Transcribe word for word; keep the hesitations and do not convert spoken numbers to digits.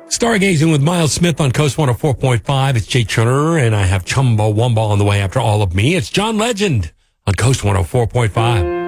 Stargazing with Miles Smith on Coast one oh four point five. It's Jake Turner, and I have Chumbawamba on the way after all of me. It's John Legend on Coast one oh four point five.